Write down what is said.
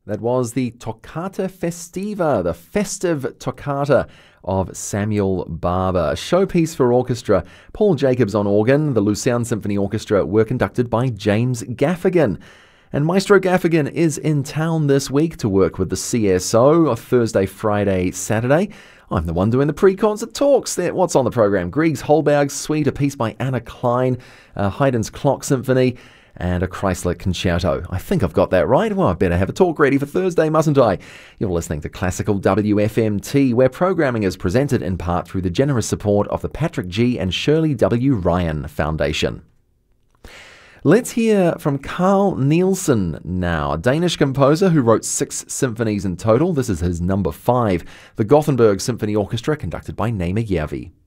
That was the Toccata Festiva, the festive toccata of Samuel Barber. A showpiece for orchestra. Paul Jacobs on organ. The Lucerne Symphony Orchestra were conducted by James Gaffigan. And Maestro Gaffigan is in town this week to work with the CSO, Thursday, Friday, Saturday. I'm the one doing the pre-concert talks. What's on the program? Grieg's Holberg's Suite, a piece by Anna Klein, Haydn's Clock Symphony, and a Chrysler Concerto. I think I've got that right. Well, I better have a talk ready for Thursday, mustn't I? You're listening to Classical WFMT, where programming is presented in part through the generous support of the Patrick G. and Shirley W. Ryan Foundation. Let's hear from Carl Nielsen now, a Danish composer who wrote 6 symphonies in total. This is his number 5, the Gothenburg Symphony Orchestra, conducted by Naima Järvi.